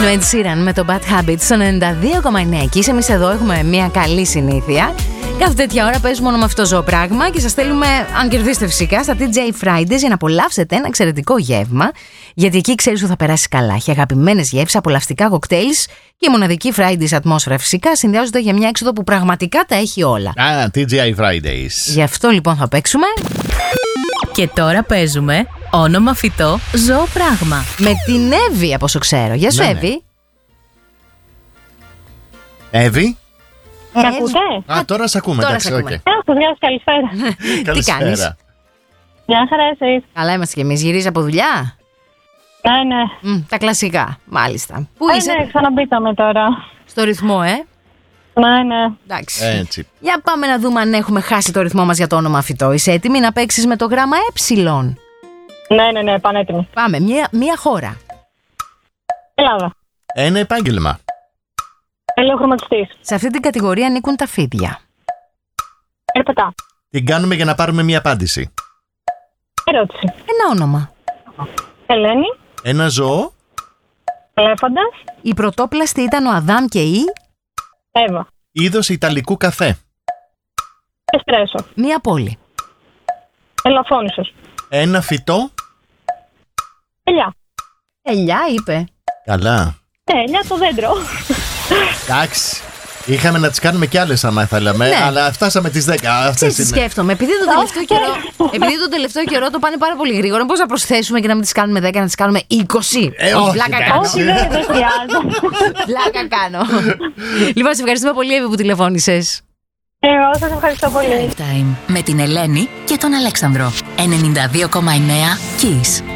Είναι ο Ed Sheeran με το Bad Habits στο 92,9. Και εμείς εδώ έχουμε μια καλή συνήθεια. Κάθε τέτοια ώρα παίζουμε μόνο με αυτό το ζωοπράγμα και σας στέλνουμε, αν κερδίσετε φυσικά, στα TJ Fridays για να απολαύσετε ένα εξαιρετικό γεύμα. Γιατί εκεί ξέρεις ότι θα περάσεις καλά. Έχει αγαπημένες γεύσεις, απολαυστικά κοκτέιλς και η μοναδική Fridays ατμόσφαιρα φυσικά συνδυάζονται για μια έξοδο που πραγματικά τα έχει όλα. TJ Fridays. Γι' αυτό λοιπόν θα παίξουμε. Και τώρα παίζουμε όνομα φυτό ζωοπράγμα. Με την Εύη, από όσο ξέρω. Γεια σου, Εύη. Εύη. Μ' ακούτε? Τώρα σε ακούμε. Τώρα σε ακούμε. Okay. Γεια σας, καλησπέρα. Τι κάνεις? Μια χαρά εσείς? Καλά είμαστε κι εμείς. Γυρίζεις από δουλειά? Ναι. Τα κλασικά, μάλιστα. Πού είσαι? Ναι, ξαναμπήκαμε τώρα. Στο ρυθμό, Ναι. Εντάξει. Έτσι. Για πάμε να δούμε αν έχουμε χάσει το ρυθμό μας για το όνομα φυτό. Είσαι έτοιμη να παίξεις με το γράμμα ε? Ναι, πανέτοιμη. Πάμε, μία χώρα. Ελλάδα. Ένα επάγγελμα. Ελαιοχρωματιστής. Σε αυτή την κατηγορία ανήκουν τα φίδια. Ερπετά. Την κάνουμε για να πάρουμε μια απάντηση. Ερώτηση. Ένα όνομα. Ελένη. Ένα ζώο. Ελέφαντας. Η πρωτόπλαστη ήταν ο Αδάμ και η... Εύα. Είδος ιταλικού καφέ. Εσπρέσο. Μία πόλη. Ελαφώνησος. Ένα φυτό. Ελιά. Ελιά είπε. Καλά. Ελιά το δέντρο. Εντάξει. Είχαμε να τις κάνουμε κι άλλες άμα θέλαμε, Ναι. αλλά φτάσαμε τις 10. Αυτές είναι. Σκέφτομαι, επειδή τον τελευταίο καιρό το πάνε πάρα πολύ γρήγορα, πώς να προσθέσουμε και να μην τις κάνουμε 10, να τις κάνουμε 20. Όχι, Πλάκα εντάξει. κάνω. Όχι, δεν χρειάζεται. Πλάκα κάνω. Λοιπόν, σε ευχαριστούμε πολύ, Εύη, που τηλεφώνησες. Εγώ σας ευχαριστώ πολύ. Time με την Ελένη και τον Αλέξανδρο. 92,9 Kiss.